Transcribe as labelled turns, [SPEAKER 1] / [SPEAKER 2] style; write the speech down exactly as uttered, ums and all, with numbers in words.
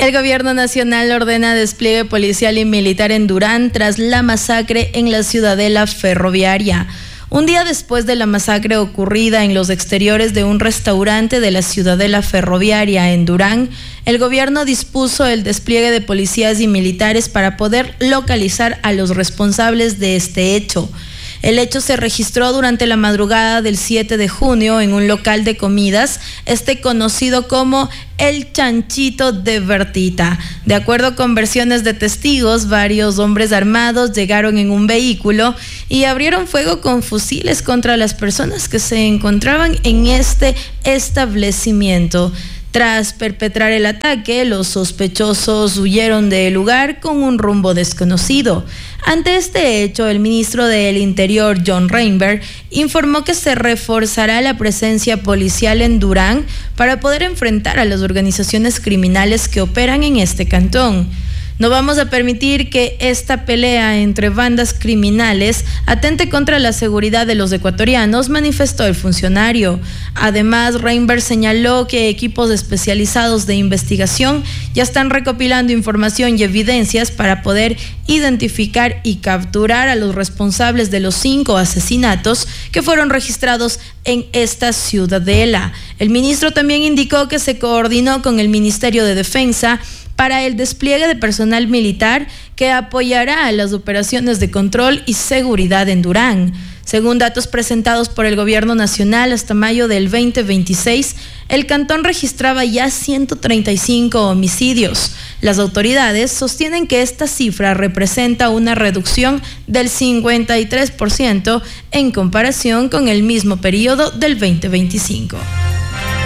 [SPEAKER 1] El gobierno nacional ordena despliegue policial y militar en Durán tras la masacre en la ciudadela ferroviaria. Un día después de la masacre ocurrida en los exteriores de un restaurante de la ciudadela ferroviaria en Durán, el gobierno dispuso el despliegue de policías y militares para poder localizar a los responsables de este hecho. El hecho se registró durante la madrugada del siete de junio en un local de comidas, este conocido como El Chanchito de Bertita. De acuerdo con versiones de testigos, varios hombres armados llegaron en un vehículo y abrieron fuego con fusiles contra las personas que se encontraban en este establecimiento. Tras perpetrar el ataque, los sospechosos huyeron del lugar con un rumbo desconocido. Ante este hecho, el ministro del Interior, John Reinberg, informó que se reforzará la presencia policial en Durán para poder enfrentar a las organizaciones criminales que operan en este cantón. No vamos a permitir que esta pelea entre bandas criminales atente contra la seguridad de los ecuatorianos, manifestó el funcionario. Además, Reinberg señaló que equipos especializados de investigación ya están recopilando información y evidencias para poder identificar y capturar a los responsables de los cinco asesinatos que fueron registrados en esta ciudadela. El ministro también indicó que se coordinó con el Ministerio de Defensa para el despliegue de personal militar que apoyará a las operaciones de control y seguridad en Durán. Según datos presentados por el gobierno nacional, hasta mayo del veinte veintiséis, el cantón registraba ya ciento treinta y cinco homicidios. Las autoridades sostienen que esta cifra representa una reducción del cincuenta y tres por ciento en comparación con el mismo periodo del veinte veinticinco.